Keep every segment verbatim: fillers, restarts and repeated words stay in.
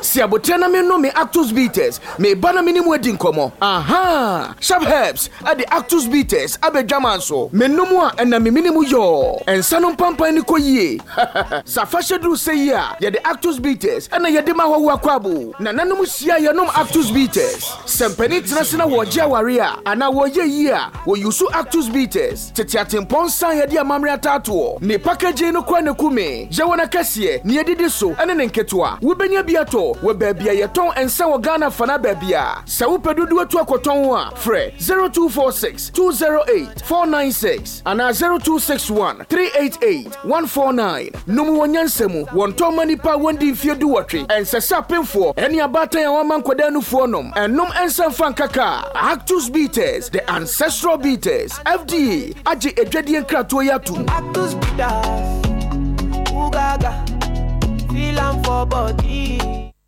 Si abotena me no me Actus Bitters, me bana minimum wedding komo. Aha! Sharp Herbs at the Actus Bitters, abe jamanso. Me no more and na me minimum yo. And sanon pampa ni koye. Safasha do say ya, ya the Actus Bitters, and na ya de ma ho akwabu. Na nanom sia ya nom Actus Bitters. Sempeni trasina wo je waria, ana wo ye yia, wo yusu Actus Bitters. Tetiatin ponsan ya de amamre atatuo. Ne package no kwa ne kume. Je wona kase, ne yedidi so, ene ne nketwa. Wo benya biato, wo baabia yeton ensa wo Ghana fana baabia. Sa wo pedudu atu akoton a, fre zero two four six two zero eight four nine six ana zero two six one three eight eight one four nine. Numu wonyansemu, wonton manipa wondi mfie duwatwe. Ensa sapemfo, eni abata ya waman kwadanu fuonom. Enum ensa fankaka. Actus Bitters, the ancestral bitters. F D A, aji edwedien kratuo yatu. Actus Bitters, ugaga, feel am for body.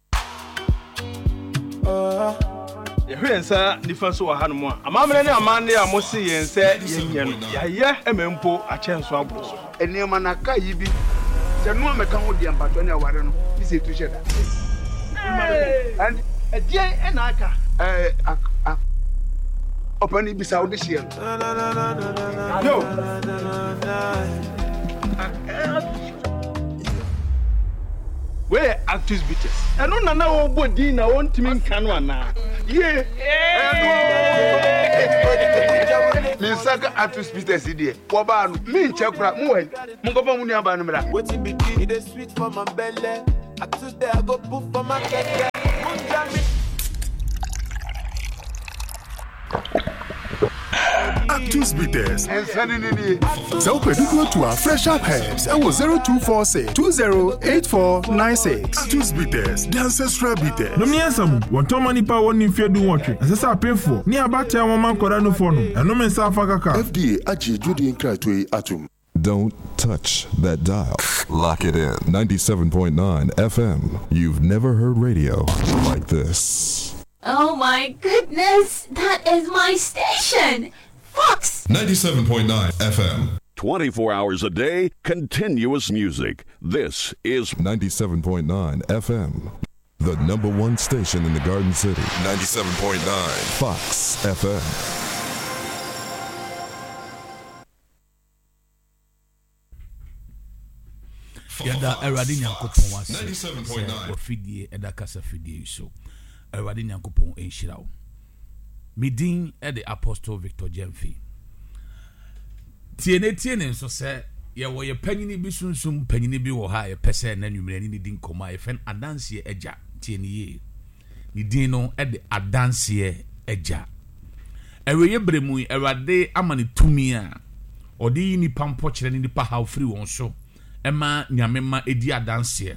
Uh. Yensa difference wa hanmo amamre ne amande amosi yense yenye no yaye emempo achenso abro enema na kai bi se no meka ho de ampato ne aware no bi se tu sheda and edie enaka eh opani bi sa audition yo where Actus Bitters eno na na wo bodi na won timi nka no ana ye mi saka Actus Bitters die wo ba no mi nche kura mu we mu go ba mu ni aba no mra wetin be it dey sweet for my belly. Actus dey I go put for my keke. Actus Bitters. And sending in So we do go to our fresh up herbs. It was zero two four six two zero eight four nine six. Actus Bitters, the ancestral bitters. No me answer. One time money pa one in fear do watching. As I say, pay for. Ni abate a woman koda no phone. And no men sa fakaka. F D A aji Judy Nkratwe atum. Don't touch that dial. Lock it in. ninety-seven point nine F M. You've never heard radio like this. Oh my goodness, that is my station. Fox ninety-seven point nine F M. twenty-four hours a day, continuous music. This is ninety-seven point nine F M. The number one station in the Garden City. ninety-seven point nine Fox F M. Yada Eradi Nyankopon was ninety-seven point nine. Fidie Eda Kasa Fidie so Eradi Nyankopon enhyirawo. Midin e the Apostle Victor Jemfi. Tiene tiene so say ye wo ye panyini bi sunsum panyini bi wo ha ye pese na nwumre ni din koma ye fen adanse eja tiene ye. Ni din no e the adanse eja. Eweye bremu Erade amane tumi a odi ni pampo kire ni nipa ha ofri won so. Ema nyamema edi adanse.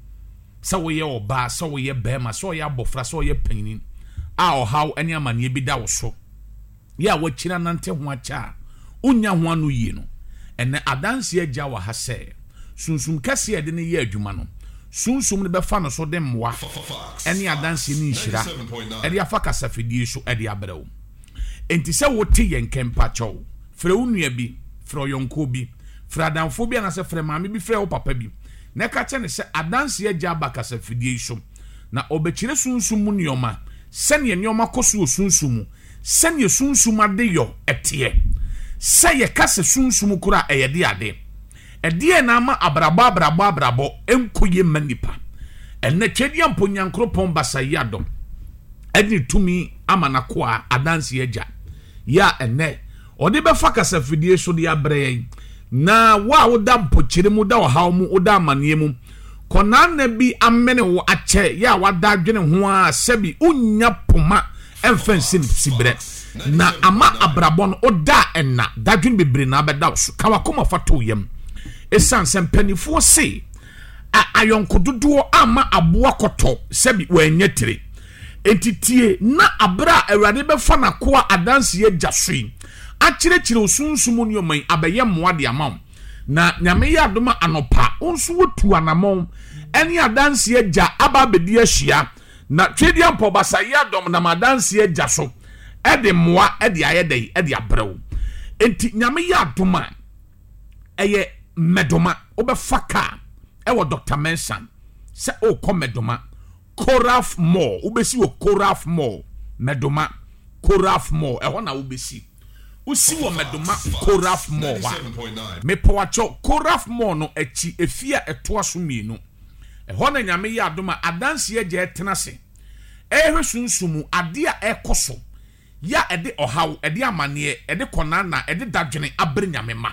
Sa wo ye oba, sa wo ye bema, sa wo ye abofra, sa wo ye panyini. A o how any amane bi da wo so ya wo kira nante ho acha unya ho anu yi no ene adanse agya wa ha se sunsum kase ye de ne ye adwuma no sunsum ne be fa no so de mwa ene adanse ni nhira e de afa kasafidie so e de abrawo enti se wo te ye nkempa chow frɛ wo nua bi frɛ yonko bi frɛ adanfo bi na se frɛ maame bi frɛ wo papa bi na ka che ne se adanse agya ba kasafidie so na obekire sunsum mu nioma sɛnye nyoma koso sunsumu sɛnye sunsuma de yo etie sɛ ye kase sunsumu kura eyede ade ede na ama abrabo abrabo abrabo enkoye manipa enne twedi amponyankropon basayadom edi tumi amana ko a adanse agya ya enne ode be fa kase fidie so de abrɛ na wa woda mpokyere mu da haw mu woda amane mu konana bi amene wo ache ya wada adwene ho a sebi unya poma emfansin sibre na ama abrabon oda enna dadwene bebre na beda so kawakoma fato yam esan sempanifo se ayonkododo ama aboa koto sebi wanyetere entitie na abra awurade be fa na ko adanse agya soe akyerechire osunsumu ne oman abeye moade amam na nyame ya adoma anopa onso wotu anamon eni adanse agya aba bedi ahia na twedi ampo basa ya adom na madanse agya so e de moa e de ayedai e de abrew enti nyame ya adoma eye medoma obefaka e wo Doctor Mensan se o ko medoma Koraf Mall ubesi wo Koraf Mall Medoma Koraf Mall e ho na ubesi usi wo Medoma Koraf Mall wa me powacho Koraf Mall no echi efia etoa so mienu e ho na nyame ya adoma adanse ye je tenase ehwe sunsumu ade a ekoso ya ede ohaw ede amane ede konana ede dadwene abre nyame ma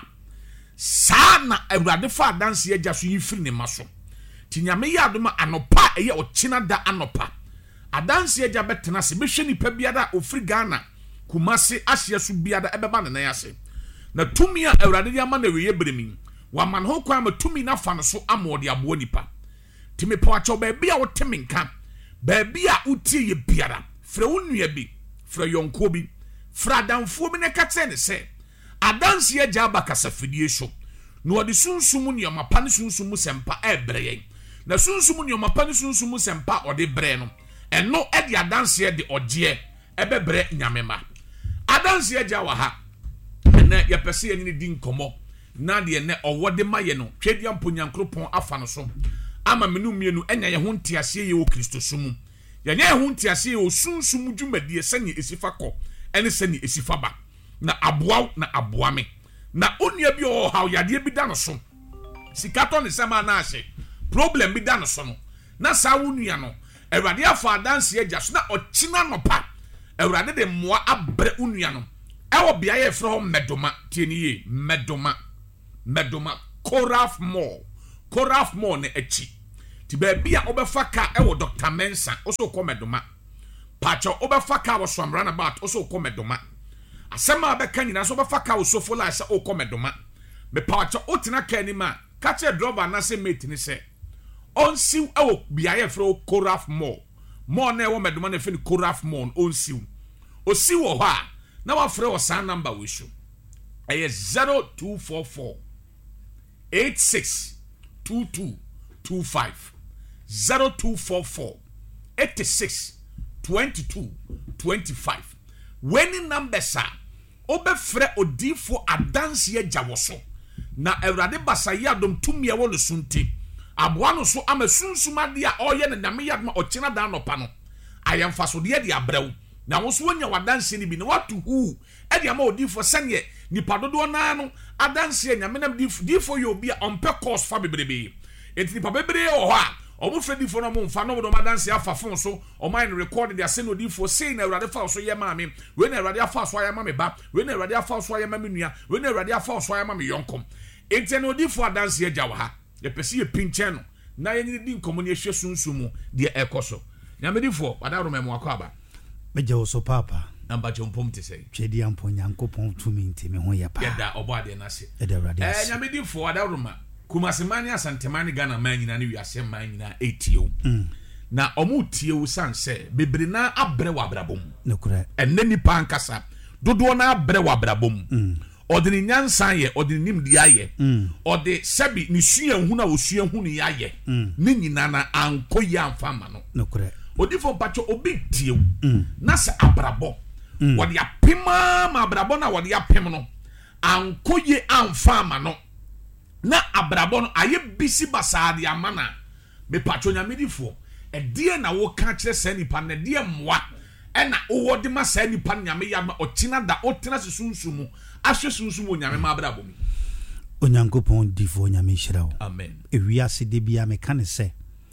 saa na awurade fa adanse ye jaso yifiri ne maso ti nyame ya adoma anopa eye ochina da anopa adanse ye ja betena se behwe nipa biada ofiri Ghana Kumasi Asia su biada ebeba ne nan ase na tumi a awurade ya ma na weye bremi wa man ho kwa ma tumi na fa no so amode abo nipa ti me po acho ba bia wo temi nka ba bia utie ye biada fra wonua bi fra yonko bi fra danfo bi ne kate ne se adanse ye ja ba kasafidie so no ode sunsumu ne yomapa ne sunsumu sempa ebreye na sunsumu ne yomapa ne sunsumu sempa ode bre no eno e de adanse ye de oje ebebre nyamema adanse ye ja wa ha na ye pese ye ni di nkomo na de ne owode maye no twedi amponyankropon afa no so ama menu mienu enya ye ho ntiase ye wo Kristo sumu ye nya ye ho ntiase ye wo sunsumu dwumadie sani esifa kɔ ene sani esifa ba na aboa na aboa me na onua bi o ha yade bi da no so sikato ne sema na ahye problem bi da no so no na sa wonua no awurade afa adanse agya so na ochina no pa awurade de moa abre onua no ewo bia ye fro ho Medoma tieniye Medoma Medoma Koraf Mall Koraf Mall ne echi ti ba bia obefa ka ewo Doctor Mensa oso ko Medoma pacho obefa ka wo swamrana bat oso ko Medoma asema abeka nyina so obefa ka wo sofo la sha o ko Medoma me pacho otina ka ni ma ka che driver na se mate ni se onsiw ewo bia ye fro Koraf Mall Mall na ewo Medoma na fini Koraf Mall onsiw osiw wo ha na wa fre wo san number we show eye zero two four four eight six two two two five zero two four four eight six two two two five when numbers are obefre odifo adanse ye jawoso na awurade basaya dom tumi e wo no sunti aboa no so amasunsuма de a oye na nyame yadma ochina da no pa no ayemfaso de de abrew na wo so wonya wadanse ni bi na watu hu e de ama odifo sane nipa dodo na no adanse nyame nam difo difo yo bi a ompe course fa bebrebe enti nipa bebrebe o ha omo fredi fo no mo mfa no do madanse afa fon so o mind record de ase no difo sei na awurade fa so ye ma me we na awurade afa so ye ma me ba we na awurade afa so ye ma me nua we na awurade afa so ye ma me yonkom enti no difo adanse agya wa ha ye pese ye pinche no na ye ni di nkomo ne hwe sunsumu de ekoso nyame difo wadaro memo akwa meja so papa namba chompom te sei twedi amponyankopon tumi ntimi ho ye pa yeda obo ade na se eda awurade eh nyame difo wadaro ma Kumasemani asantemani Ghana manyina ni wiase manyina etio mm. na omu tie sanse bebre na abre wa abrabom nokura enne nipa ankasa dodo na abre wa abrabom mm. odini nyansan ye odini nimdi aye mm. ode sebi ni sua hu na osua hu ni aye mm. ni nyina na anko ya amfama no nokura odifo pacho obi tie mm. na se abrabo mm. wode apema ma abrabo na wode apem no anko ye amfama no na abrabon aye bisi basade amana me patronya medifo e die na wo ka kire sa nipa na die mwa e na wo de ma sa nipa nyame ya ma ochina da otena susunsumu ahwe sunsumu nyame ma abrabom onyankopon difo nyame hirawo amen e wiase de bia me kan se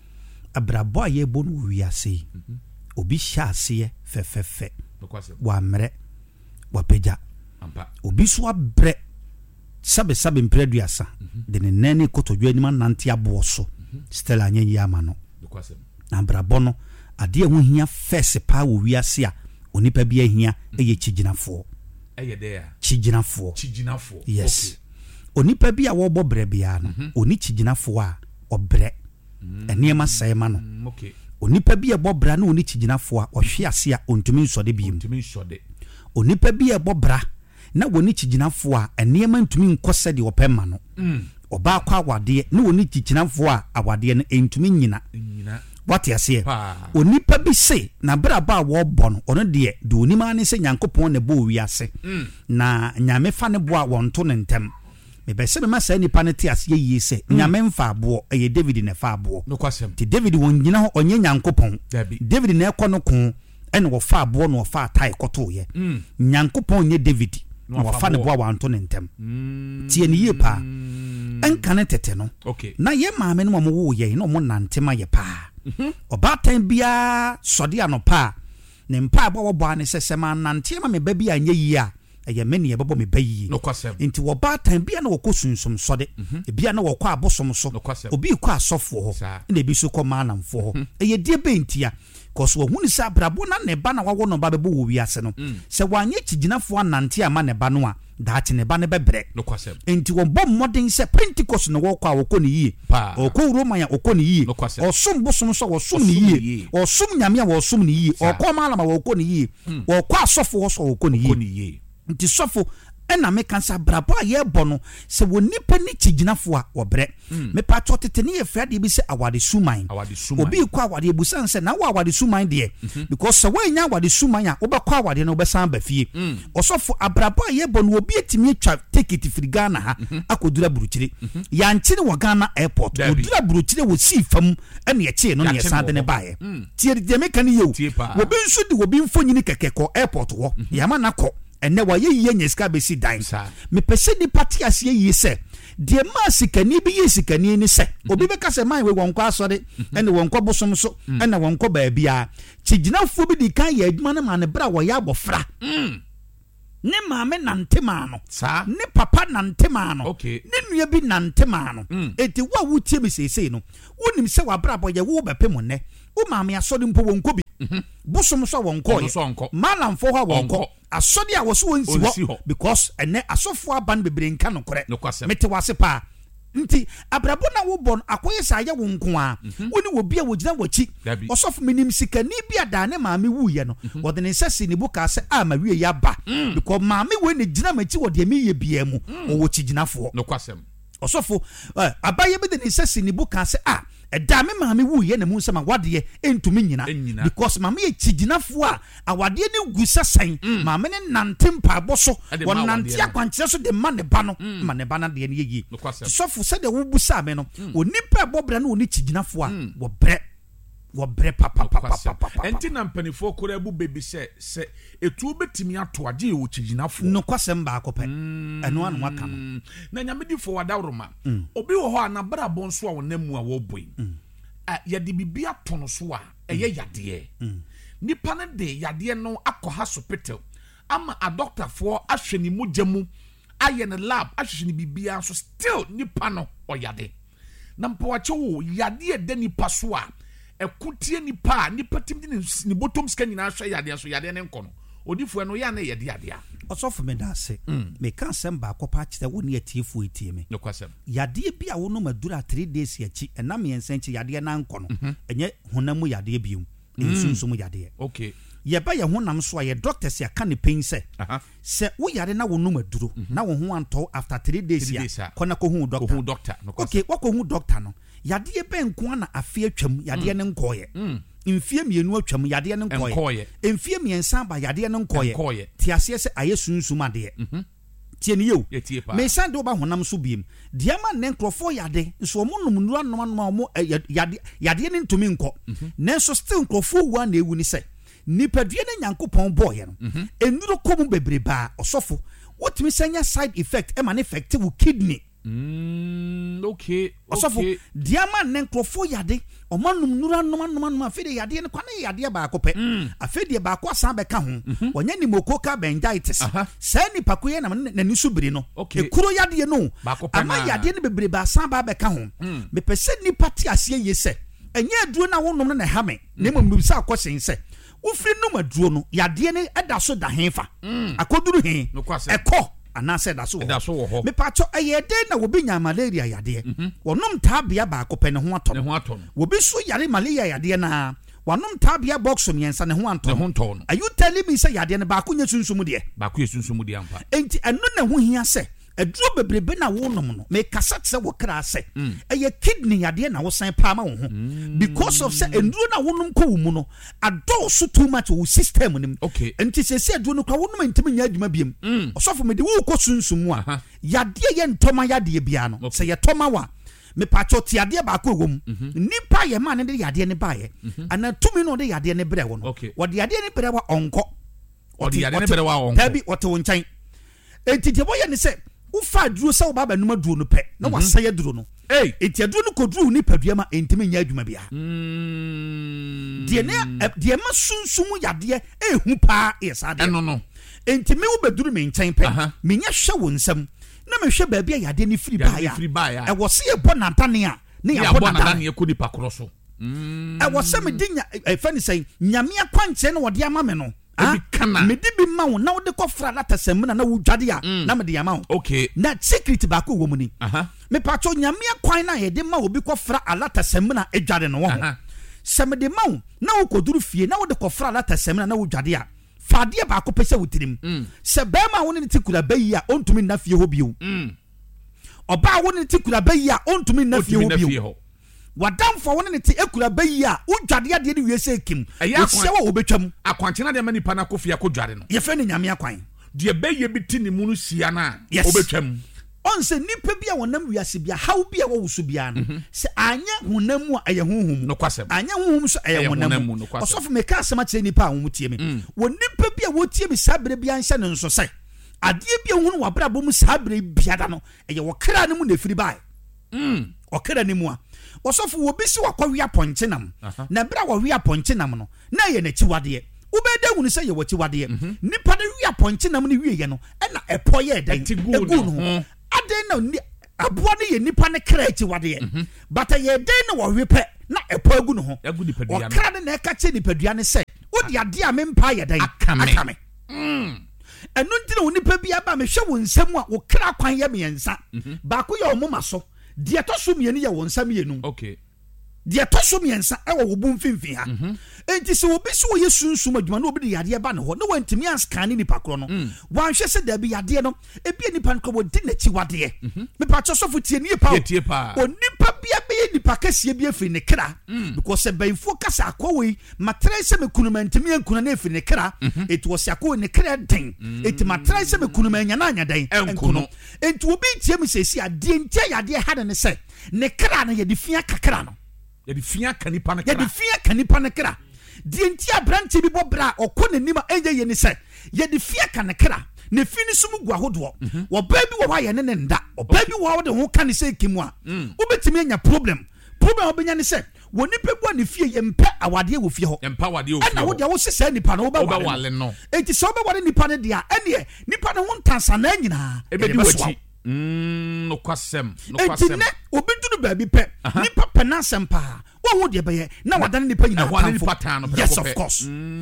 abrabo aye bonu wiase mm -hmm. obi hyase fefefe wa mre wa peja ampa obi so abre sabe sabe mpreduasa mm -hmm. de ne nene kotodwa ni manante aboso mm -hmm. stella anyen ya ma no na brabo no ade ho hia fese pa wo wiase a onipa bia hia mm -hmm. eye chiginafo eye there chiginafo chiginafo yes okay. Onipa bia wo bobre bia no mm -hmm. oni chiginafo a obre mm -hmm. eniema sai ma no mm, okay. Onipa bia bobra na oni chiginafo a ohwe ase a ontumi nsode bi ontumi nsode onipa bia bobra na woni chiginafo a eniema ntumi nkose de opema no mm. oba kwa awade na woni chiginafo a awade no entumi nyina nyina what you say onipa bi se na bra ba wo bo no ono de de onima ne se nyankopon ne bo wiase mm. na nyame fa ne bo a wonto ne ntem me be se me ma sa nipa ne te ase yie se nyame mfa abo eye David ne fa abo no kwasem ti David won nyina ho onye nyankopon David na ekọ no ko ene wo fa abo no fa tai koto ye nyankopon nye David no wo fa ne bo wa anto ne ntem tie ne yie pa enka ne tete no na ye maame no mo wo ye no mo nante ma ye pa oba tan bia sode anopa ne mpa abo wo bo ane sese ma nante ma me ba bia anye yi a eye meni ye bebo me bayi no kwasem nti wo ba tan bia na wo kosunsum sode bia na wo kwa abosom so obi kwa asofo ho na ebi so ko manamfo ho eye die bentia cause wo hunu sa brabo na ne ba na wawo no ba bebo wo wiase no se wanye chiginafo anante ama ne ba no a daati ne ba ne bebre no kwasem nti wo bom modern se Pentecost no wo kwa wo ko ne yie o ko Roma ya o ko ne yie o som bosom so wo som ne yie o som nyame a wo som ne yie o ko malama wo ko ne yie o kwa asofo wo so wo ko ne yie nti sofo ena me kansa brabo a ye bono se wo nipa ni chiginafo a wo bre me pa totete ne ye frade bi se awade suman obi kwa awade ebusan se na wo awade suman de because se wo nya awade suman a wo be kwa awade no wo be san ba fie osofo abrabo a ye bono obi etimi atwa ticket firi Ghana ha akodura buruchire ya nchi ne wo Ghana airport odura buruchire wo si fam ene ye che no ne san de ne bae tie de me kan ye wo bi nso di wo bi mfonyini kekeko airport wo ya ma nakọ ene wa ye ye nyeska be si dan me pese ni party ase ye se de ma sikani bi ye sikani ni se obi be ka se man we wonko asode ene wonko bosom so ene wonko ba bia chiginafo bi di kan ye adwuma na ma ne bra wo ya abofra ne maame nante ma no ne papa nante ma no ne nua bi nante ma no enti wa wutie me sesei no wonim se wa bra bo ye wo be pem ne wo maame asode mpo wonko bi bosom so wonko ye malamfo ha wonko asode a wo so wonsi ho because ene asofo aban bebre nka no kore mete wase pa nti abrabo na wo bon akoye sa ye wo nko a woni wo bia wo gina wachi osofo minim sikani bia da ne maame wuye no wo de ne sese ne buka se a ma wie ya ba because maame we ne gina machi wo de me ye bia mu wo chi ginafo no kwasem osofo abaye be de ne sese ne buka se a eda me maame wuye ne mu nsema wade entumi nyina because maame ye chiginafo a awade ne gusa san maame ne nante mpabo so won nante akwankyere so de ma ne ba no ma ne ba na de ne yegi sofo se de wo busa me no onipa bobra na oni chiginafo a wo bre wo bre papa papa enti na mpanifo kora bu bebi se se etu betimi ato age wo chiginafo no kwasem ba akopɛ eno anu aka no na nyamedi fo wadawroma obi wo ho anabra bonso a wonamu a wo boy a yade bibia tono so a eye yade nipa ne de yade no akɔ hospital ama a doctor fo ahwɛ ni mogyamu aye ne lab ahwɛ ni bibia so still nipa no oyade na mpawache wo yade de nipa so a ekutie nipa nipa tim ni bottom scan nyina hwɛ yade so yade ne nkono odifo no ya na yade yade a osofo me da se me kan sem ba akopa kyete woni atiefo etie me no kwasem yade bia wo no madura three days yachi ena me ensan chi yade na nkono enye honamu yade bium ensunsumu yade okay ye ba ye honam so ye doctors ya kan pain se se wo yade na wo no maduro na wo ho anto after three days ya kona ko hu doctor doctor no okay wo ko hu doctor no yade be nko na afie atwam yade ne nkoye mfie mienu atwam yade ne nkoye mfie miensa ba yade ne nkoye ti ase se aye sunsum ade tie ne yo me san de oba honam so biem diama ne nkrofo yade nso omo num nura nom nom omo yade yade ne ntumi nko nenso still nkrofo wa na ewu ni se nipadue ne nyankopon boye no enuro komu bebreba osofo wotimi sanya side effect e man effect wo kidney mm okay osofo diama ne nkrofo yade omanum nura nom nom nom afede yade ne kwane yade ba akopɛ afede ba akwa san bɛka ho wonya ni mokoka benditis sa ni pakoye na nani subiri no ekuro yade no ama yade ne bebre ba san ba bɛka ho me pese ni pati asie yese enye aduro na wonom na hame ne mmom sa akosen se wofiri no maduro no yade ne eda so da henfa akoduru hen ekɔ anase da so me pacho ayede na wo binya malaria yade wonom tabia ba akopɛ ne ho atɔ wo bi so yare malaria yade na wonom tabia box miensa ne ho antɔ are you telling me say yade ne ba ko nya sunsum de ba ko sunsum de ampa enti eno na ho hia se eduro bebrebe na wo nom no me kasa tse wo kra se eye kidney yade na wo san pa ma wo ho because of say enduro na wo nom ko wo mu no adɔ so too much wo system nim enti se se eduro no kwa wo nom ntimi nya adwuma biem osofo me de wo ko sunsumu a yade ye ntoma yade bia no se ye toma wa me pacho ti ade ba ko wom nipa ye ma ne de yade ne ba ye ana tumi no de yade ne bre wo no wo de yade ne bre wa onko o de yade ne bre wa onko tabi o te wo nkan enti de boye ne se wo fa duro se wo ba ba numa duro no pe na wa saye duro no eh enti duro no ko duro ni padua ma entimi nya adwuma bia mm de ne de ma sunsumu yade e hu pa yesa de no no enti me wo be duro me nkan pe me nya hwe wo nsam na me hwe baabi yade ni free ba ya e wo se e bo natane a ne ya bo natane e ko di pakro so mm e wo se me di nya e fa ni say nyame akwanche na wo de ama me no ah me di bi ma wo na wo de ko fra lata semna na wo dwade a na me de ama wo okay na secret ba ko wo mu ni aha me pacho nyame akwan na ye de ma wo bi ko fra alata semna e dwade no wo se me de ma wo na wo koduru fie na wo de ko fra lata semna na wo dwade a fadie ba ko pese wutirim se be ma wo ne tikura bayi a ontumi na fie ho bio oba wo ne tikura bayi a ontumi na fie ho bio wadamfo wo ne ti ekura bayi a udwade ade ne wiese kim ose wo obetwam akwanchena de mani pa na kofia ko dwade no ye fe ne nyame akwan de bayi bi ti ne mu no sia na obetwam onse nipa bia wonam wiase bia haw bia wo wusu bia no se anya honam a aye honhum no kwasem anya honhum so aye honam osofo me ka asema kire nipa a wo mutie me wo nipa bia wo tie me sabre bia nhyɛ ne nso sai ade bia hunu wabra bom sabre bia da no eye wo kra ne mu na firi bai mm o kra ne mu a osofo wo bi si wakɔwe aponche nam na bra wo we aponche nam no na ye na chiwade ubeda hunu sɛ ye wo chiwade nipa ne we aponche nam ne wie ye no ɛna ɛpɔ ye dan egu no aden na ni aboa ne ye nipa ne kra echi wade but ye den na wo hwepe na epo agu no ho o kra ne na ka che nipadua ne se wo de ade a mempa ye dan akame mm enu ntine wo nipa bia ba me hwe wo nsam a wo kra kwan ye miensa ba ko ye o moma so de to so mieni ye wo nsam ye nu okay de to so miensa e wo bu mfimfin ha enti se obi so ye sunsum adwuma na obi de yade ba ne ho na wantimi askane nipa kro no wan hwe se da bi yade no ebi nipa nko wodi na chi wade me pa cho sofo tie nie pa o nipa bia be nipa kasie bi afiri ne kra because banfo kasa akowe matre se me kunuma ntimi ankuna na afiri ne kra it was akowe ne kra den eti matre se me kunuma anya na anya den enkuno enti obi tie me sesi ade ntia yade ha ne se ne kra na ye de fia kakra no ye de fia kanipa ne kra ye de fia kanipa ne kra die ntia branche bi bobra okɔ n'anim enye ye ne se ye de fia kanekra ne fini sumu gua hodo wo ba bi wo wa ye ne ne nda o ba bi wo de ho ka ne se kimu a obetimi anya problem problem obenya ne se wo nipa bu ne fie ye mpe awade wo fie ho mpa awade wo fie ho na wo de wo sesa nipa no wo ba wale no enti so ba wale nipa ne dia ene nipa ne ho ntansa na nyina ebe di wachi mm no kwasem no kwasem enti ne obi duru ba bi pe nipa penasem pa wo ho de be na wadane nipa nyina ho nipa tan no yes of course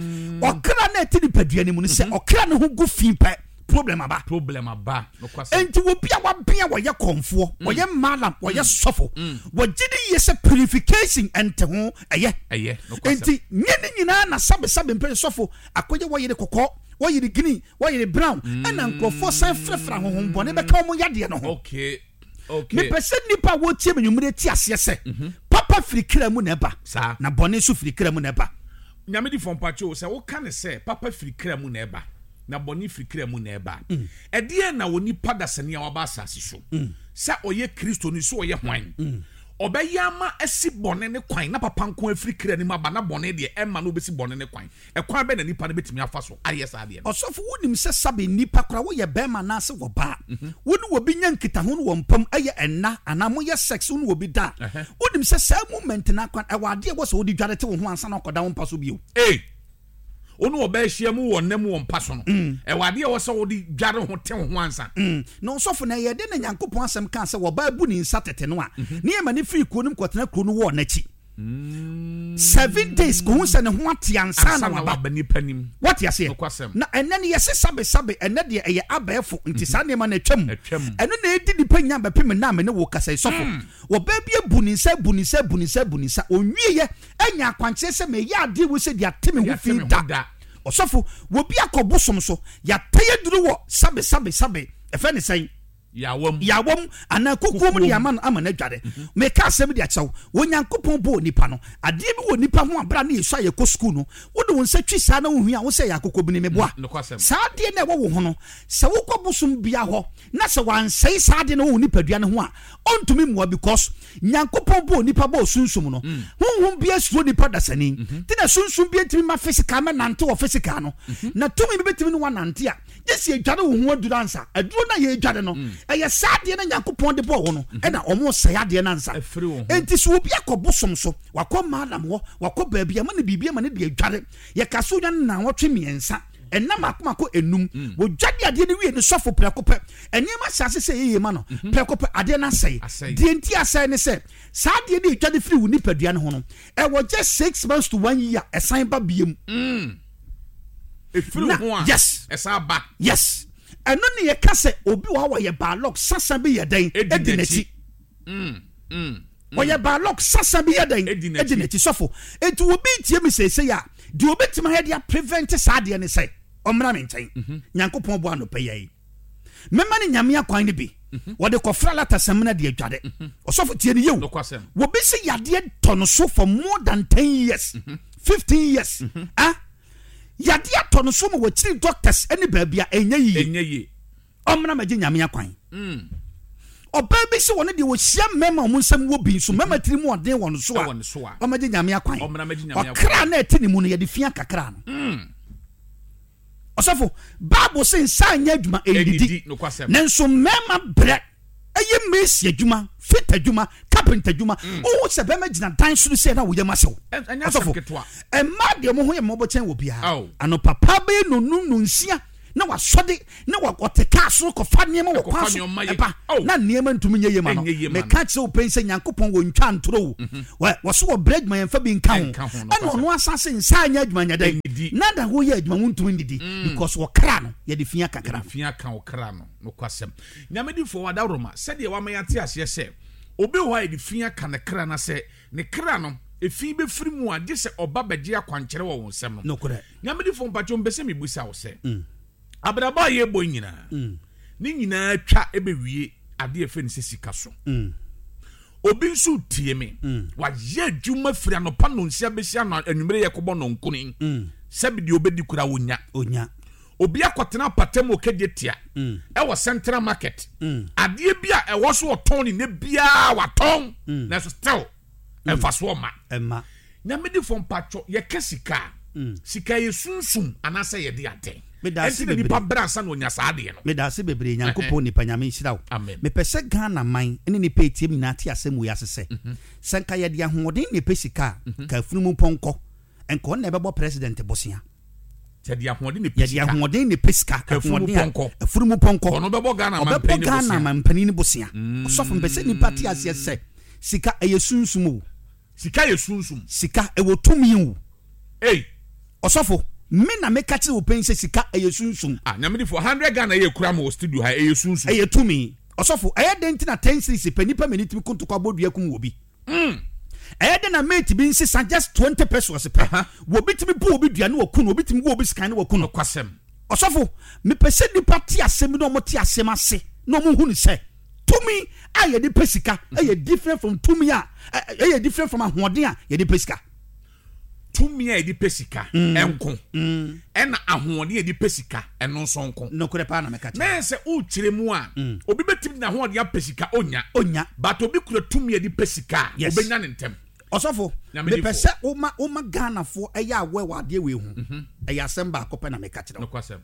okra na eti nipa duane mu ne se okra ne ho gu fi pe problem aba problem aba no kwasem enti wo bia wa bia wo ye konfo wo ye malam wo ye sofo wo gidi ye se purification ente ho eye eye no kwasem enti nyene nyina na sabe sabe mpe sofo akoye wo ye de kokɔ wo ye de green wo ye de brown ana nkrofo san frefra ho ho bone be ka mo yade no ho okay okay me pese nipa wo tie me nwumre ti ase se papa firi kra mu na ba na bone so firi kra mu na ba nyame di fon pacho se wo ka ne se papa firi kra mu na ba na bone firi kra mu na ba e de na woni pada sene a waba asase so se oye kristo ni so oye hwan obeyama esi bone ne kwan na papa nko afiri kra ni ma ba na bone de e ma no obesi bone ne kwan e kwan be na nipa ne betimi afa so ayesa de osofo wonim se sabe nipa kra wo ye be ma na se wo ba woni wo bi nyankita ho no wo mpam aye enna ana mo ye sex woni wo bi da wonim se sa moment na kwan e wade wo so wo di dware te wo ho ansa na koda wo mpa so bio eh onu oba ehia mu wonam wo mpa so no e wade wo so wo di dware ho te ho ansa no osofo na ye de na nyankopon asem kan se wo ba bu ni nsa tete no a ne ye ma ne free kro nim kotena kro no wo na chi seven days ko hu se ne ho ate ansa na wa ba ni panim what you say na enne ne yesi sabe sabe enne de eye abefo nti sa ne ma na twam eno na edi di panya ba pem na me ne wo kasa sofo wo ba bia buni nsa buni nsa buni nsa buni nsa onwie ye anya akwanche se me ya ade wo se dia teme ho fi da osofo wo bia kobosom so ya taye duru wo sabe sabe sabe e fe ne sai yawom yawom ana kukuom de ama ama na dware me ka asem de akyɛw onyankopɔn bo nipa no ade bi wo nipa ho abra na yesu ayɛ ko school no wo de won sa twi saa na wo hu a wo sɛ yakokɔ bi ne meboa saa de na wo wo ho no sɛ wo kɔ bosom bia hɔ na sɛ wansɛe saa de na wo nipadua ne ho a ontumi mmoa because nyankopɔn bo nipa bo sunsum no honhom bia suo nipa dasani ti na sunsum bia timi ma physical ma nante wo physical no na tumi bi betimi no wa nante a yesi adware wo ho aduransa aduro na ye adware no ɛyɛ saade na nyankopɔn de bɔ wo no ɛna ɔmo sɛe ade na nsa enti so obi akɔbosom so wakɔ madam wo wakɔ baabi ama ne bibia ma ne de adware yɛ kaso nya na wɔtwe miɛnsa ɛnam akomako enum wo dwade ade ne wie ne sɔfo prekopɛ ɛnema sase sɛ yeye ma no prekopɛ ade na sɛe de enti asɛe ne sɛ saade ne dwade firi wo nipadua ne ho no ɛwɔ just six months to one year ɛsan ba biem mm efiri ho a yes ɛsan ba yes ɛno ne yɛ ka sɛ obi wa wa yɛ baalog sasa bi yɛ den edi n'akyi mm mm wɔyɛ baalog sasa bi yɛ den edi n'akyi sɔfo etu obi tie mi sese ya de obi tima yɛ de prevent saade ne sɛ ɔmra me nkyɛn nyankopɔn bo anɔpɛ yɛ mema ne nyame akwan ne bi wɔde kɔfra lata samina de adwade ɔsɔfo tie ne yew wo bi se yadeɛ tɔno so for more than ten years fifteen years ah yadeɛ tɔno so ma wɔkyiri doctors ɛne baabi a ɛnyɛ yie ɛnyɛ yie ɔmra magye nyame akwan ɔbaa bi se wɔne de wɔhyia mɛma ɔmo nsɛm wɔ bi so mɛma tiri mu ɔden wɔ no so a ɔmagye nyame akwan ɔkra na ɛte ne mu no yɛde fia kakra no ɔsɔfo bible say nsa anya adwuma ɛdidi nanso mɛma brɛ ɛyɛ mesi adwuma fit adwuma carpenter adwuma wo sɛ bɛma gyina dan so sɛ na woyɛ masew ɔsɔfo ɛma deɛ mo ho yɛ mɔbɔ kyɛn wɔ biara ano papa bɛ no no no nsia na wasɔde na wɔte kaa so kɔfa nneɛma wɔ kwa so ɛba na nneɛma ntumi nyɛ yɛ ma no meka kyerɛ wo pɛn sɛ nyankopɔn wɔ ntwa ntoro wo wɔso wɔ brɛ adwuma yɛmfa bi nka ho ɛna ɔno asase nsa anyɛ adwuma nyɛ dɛn na da woyɛ adwuma wontumi ndidi because wɔkra no yɛde fia kakra fia ka wɔkra no nokwasɛm nyamedifo wadaroma sɛdeɛ wama yɛate aseɛ sɛ obi hɔ a yɛde fia ka ne kra na sɛ ne kra no efi be firi mu a gye sɛ ɔba bɛgye akwankyerɛ wɔ wɔn nsɛm no nyamedifo mpatwo mbɛsɛ mebusa wo sɛ abraba ye boy nyina mm. ni nyina twa ebewie ade efe ne sika so mm. obi nso tie me mm. wa ye adwuma firi anopa no nsia besia no anwumere ye kɔbɔ no nkuni mm. sabi de obedi kura wonya onya obi akɔtena patam okadie tia mm. ɛwɔ central market mm. ade bia ɛwɔ so ɔtɔn ni ne bia watɔn mm. na so still mm. ɛfa so ma ɛma na medi fom patcho ye kesika mm. sika ye sunsum anasa ye de ate medase bebre nipa bransa no nya saade no medase bebre nyankopɔn nipa nyame nhyira wo mepɛsɛ Ghana man ene nipa etiem nyina te asɛm wo yasese sɛnka ye de ahoɔden nipa sika ka afunumu pɔnkɔ enko na ɛbɛbɔ president bosia ye de ahoɔden nipa sika ye de ahoɔden nipa sika ka afunumu pɔnkɔ afunumu pɔnkɔ ono bɛbɔ Ghana man pani bosia Ghana man pani ni bosia ɔsɔfo mpɛsɛ nipa te asɛ sɛ sika ɛyɛ sunsum wo sika ye sunsum sika ɛwɔ tumi wo ei ɔsɔfo me na me catch wo pen se sika eyesunsun ah nyamedi for one hundred Ghana ye kura mo studio ha eyesunsun eyetumi osofo eyeden ti na ten series panipa menitimi kontokwa bodua kum wo bi mm eyeden na mate bi nsi just twenty pesos pe wo bitimi bu obi dua na wakun obi timi wo obi scan na wakun kwasem osofo me pese nipa ti asem no mo ti asem ase no mo hu ni se tumi aye de pesika aye different from tumi a aye different from ahoden a ye de pesika tumi a edi pesika enko ena ahoɔden edi pesika eno so nko no kure pa na meka cha me se u kyire mu a obi betim na ahoɔden a pesika onya onya but obi kure tumi edi pesika obenya ne ntem osofo me pese o ma o ma Ghana fo eya awe wade we hu eya asem ba akɔpɛ na meka kyerɛ no kwasem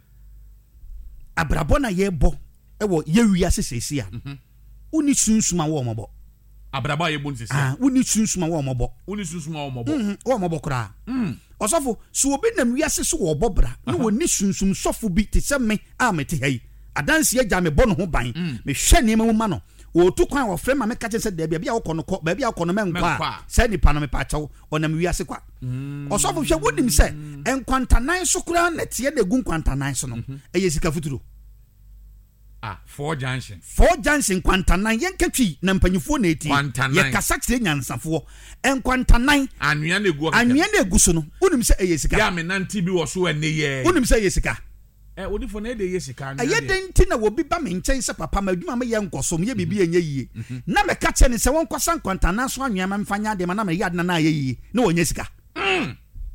abrabɔ na ye bɔ ewo ye wia sesesi a uni sunsuma wo mɔbɔ abraba ye bon sisi ah uni sunsuma wo mɔbɔ uni sunsuma wo mɔbɔ mhm wo mɔbɔ kra mm osofo so obi nam wiase so wo bɔbra na woni sunsum sofo bi te sɛ me a me te hai adanse agya me bɔ no ho ban me hwɛ ne mu ma no wo to kwan wo frɛ ma me ka kyɛ sɛ da bia wo kɔ no kɔ ba bia wo kɔ no menkwa sɛ nipa no me pa kyɛw onam wiase kwa osofo hwɛ wonim sɛ enkwantanan so kra na tie na egu nkwantanan so no ɛyɛ sika futuro ah four junction four junction kwantanan yenkatwi na mpanyifo na eti ye kasa kire nyansafo enkwantanan anua na egu anua na egu so no unim se eye sika ya me nanti bi wo so ene ye unim se eye sika eh odi for na dey yesika na ye den ti na wo bi ba me nchen se papa ma adwuma me ye nkosom ye bibi enye yie na me ka che ne se won kwasa nkwanta na so anwea ma mfanya de ma na me yad na na ye yie na wonye sika mm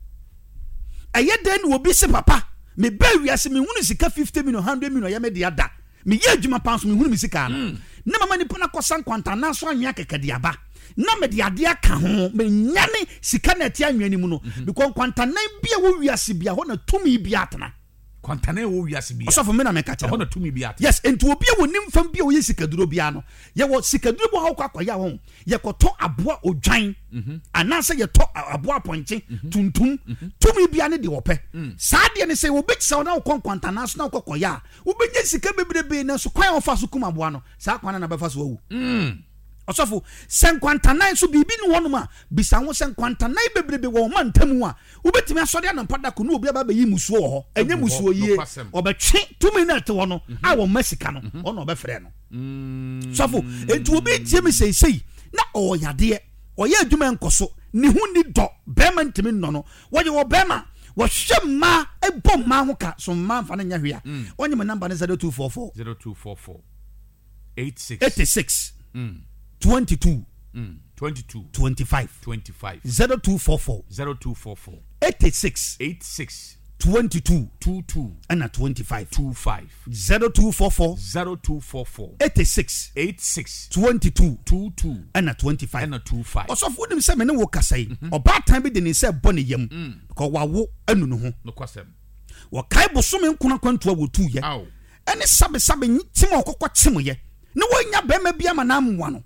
aye den wo bi se papa me ba wiase me hunu sika fifty million one hundred million ya me de ada me ye adwuma panso me hunu me sika no na mama ni pona kwasa nkwanta na so anwea kekade aba na me de ade aka ho me nyane sika na ti anwea ni mu no because nkwanta na bia wo wiase bia ho na tumi bia atena kwantane wo wiase bia osofo me na me ka cha ho na tumi bia yes enti obi wo nim fam bia wo ye sikaduro bia no ye wo sikaduro bo ha kwa kwa ya ho ye koto aboa odwan anase ye to aboa ponche tuntum tumi bia ne de wope saade ne se wo be kisa na wo konkwanta na so na wo koya wo be nye sika bebrebe na so kwan ofa so kuma aboa no saa kwan na be fa so wu mm osofo senkwanta so bibi ni wonu ma bisa ho senkwanta nine bebrebe wo mantamu a wo betimi asode anampada ko no obi aba be yi musuo ho enye musuo yie obetwe two minutes wo no a wo masika no ono obefre no sofo entu obi tie me sei sei na o yade o ya adwuma nkoso ni hu ni do bema ntimi no no wo ye wo bema wo hwema ebom ma ho ka so ma mfa na nya hwea onye me number ne zero two four four zero two four four eight six eight six mm twenty-two mm twenty-two twenty-five twenty-five zero two four four zero two four four eighty-six eighty-six twenty-two twenty-two and twenty-five twenty-five zero two four four zero two four four eighty-six eighty-six twenty-two twenty-two and twenty-five and twenty-five also for them say me ne wo kasai oba time be de ne say bone yam because wawo anu no ho no kwasem wo kai bosome nkuna kwantua wo tu ye ene sabe sabe tim okokọ tim ye ne wonya bema bia ma na amwa no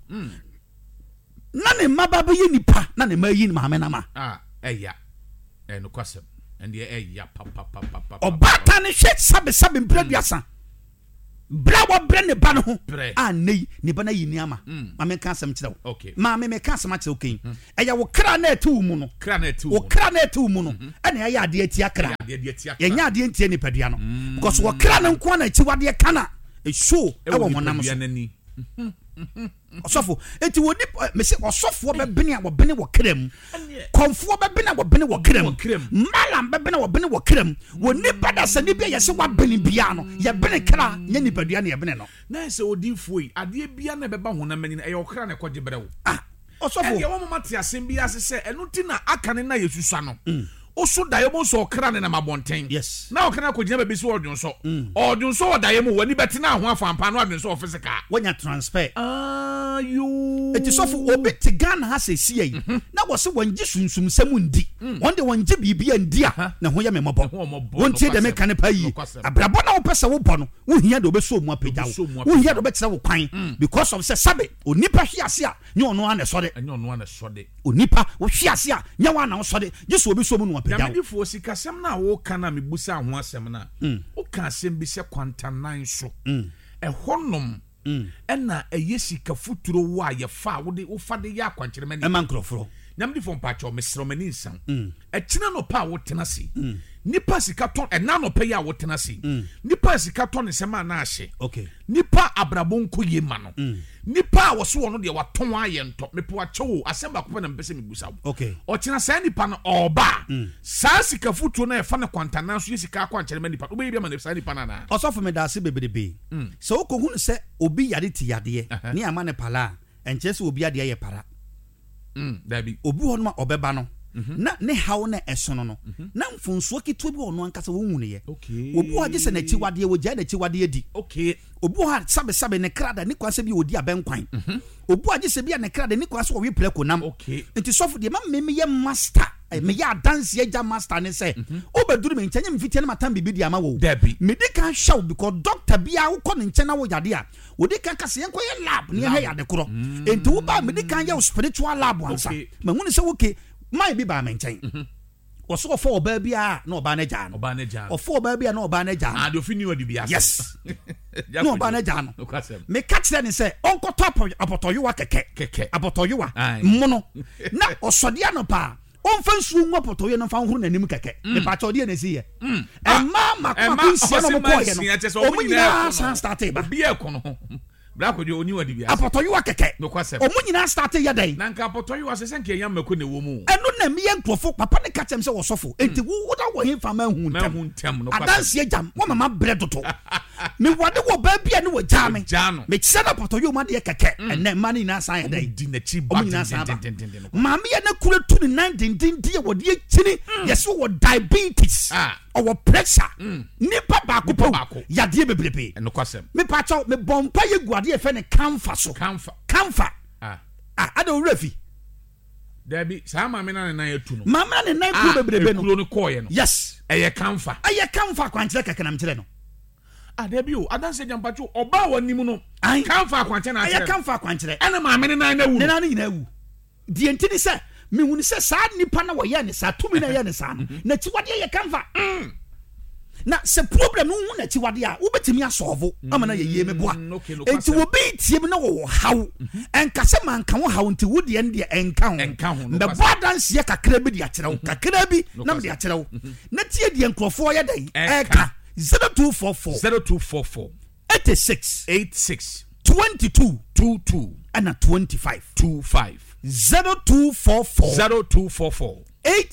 na ne maba be nipa na ne ma yi ma na ma ah eya eh no kwasem and the eya pa pa pa pa obata ne hwe sabe sabe mpraduasa bra wo bre ne ba no ho ah nei ne ba na yi ni ama ma me ka asem kire wo ma me me ka asem akire okay eya wo kra na etu mu no kra na etu wo kra na etu mu no ene eya ade atia kra ye nya ade ntie ne padua no because wo kra na nko na echi wade kana e show e wo monam so osofo eti woni me se osofo be bene a wo bene wo kram konfo be bene wo bene wo kram malam be bene wo bene wo kram woni bada sani bia ye se wa bene bia no ye bene kra nya ni padua na ye bene no na se odinfo yi ade bia na be ba honam ni e ye okra na koje bere wo ah osofo e ye wo mama te asem bia se se enu ti na aka ne na yesusa no oso daye mo so okra ne na mabonten yes na okra ko gina be bi so odun so odun so daye mo wani beti na ho afampa no adun so physical wanya transfer ah you it is of obi ti Ghana ha se sie yi na wo se wanji sunsum sam ndi won de wanji bibia ndi a na ho ye me mobo won tie de me kan pa yi abrabo na wo pese wo bo no wo hia de obeso mu apagya wo hia de obetire wo kwan because of se sabe onipa hwiase a nye ono ana sode nye ono ana sode onipa wo hwiase a nye wa na sode jesu obeso mu no ya me fo sika sem na wo kana me busa ho asem na wo ka asem bi se kwanta nan so e honom ena eye sika futuro wo a ye fa wo de wo fa de ya kwankyere mani e man krofro nyam di fon pacho me sromani nsan e tena no pa wo tena si nipa sika ton e na no pa ya wo tena si nipa sika ton ne sema na ahye okay nipa abrabon ko ye ma no nipa wo so wono de waton aye nto me po acho asemba ko na mpese me busa okay o tena sa nipa no oba sa sika futuo na e fa na kwanta na so ye sika kwankyere mani nipa wo be bi ma na sa nipa na na osofo me da se bebrebe so ko hu se obi yade ti yade ni ama ne pala enche se obi yade ye para mm dabi obi ho no obeba no na ne hawo na esono no na mfonso kitu bi ono ankasa wo hunu ye obi ho age se na chiwade wo gya na chiwade di okay obi ho sabe sabe ne krada ne kwase bi odi abenkwan obi age se bi ne krada ne kwase wo wi preko nam okay enti sofo de ma me ye master me ya dance ye ja master ne say obeduru me nkyanye mfiti na matam bibi di ama wo me di kan show because doctor bia wo ko ne nkyana wo yade a wo di kan kase yenko ye lab ne ha yade koro enti wo ba me di kan ye spiritual lab wansa me hunu se wo ke mai bi ba me nkyanye oso ofo oba bia na oba na ja no oba na ja ofo oba bia na oba na ja ah do fini odi bia yes no oba na ja no me catch them say onko top apotoyowa keke keke apotoyowa mmono na osodia no pa onfa nsu ngo potoyo no fa huru nanim keke me pa chodi na si ye e ma ma ma kunsia no ko ye no o mu nyina san start ba bia ko no Black with you, you are the Apotoyo keke. No question. Omu nyina start ye day. Nanka Apotoyo was a senke yam meko ne wo mu. Eno na me yenkrofo papa ne katem se wo sofo. Enti wo wo da wo hin fa ma hu ntem. Ma hu ntem no question. Adanse jam, wo mama bread to. Me wade wo ba bia ne wo jame. Jano. Me kise na Apotoyo ma de keke. Ene ma ni na san ye day. Di na chi ba tin tin tin. Ma me ye na kure tu ni nine din din di wo de chini. Yes wo diabetes. Ah. Our pressure. Nipa baako po. Yade bebrebe. Eno kwasem. Me pacho me bompa ye guade e fe ne camphor so. Camphor. Camphor. Ah. Ah, ado refi. Debi, sa mama na na etu no. Mama na na ku bebrebe no. Ekuro no koye no. Yes. Eye camphor. Eye camphor kwankyere keke na mkyere no. Ah, debi o, adanse jampacho oba wanimu no. Camphor kwankyere na akere. Eye camphor kwankyere. Ena mama na na wu. Ne na na nyina wu. Die ntini se me hunu se sa nipa na wo ye ne sa tumi na ye ne sa no. Na chiwade ye camphor. Na se problem no hu na chiwade a wo betimi asolve amana ye ye meboa. Enti wo be tie me na wo haw. Enka se man kan wo haw nti wo de en de enka ho. Enka ho. Na bodanse ye kakra bi de akere wo. Kakra bi na me de akere wo. Na tie de enkrofo ye dan. Eka zero two four four zero two four four eighty-six eighty-six twenty-two twenty-two and a twenty-five twenty-five zero two four four zero two four four eight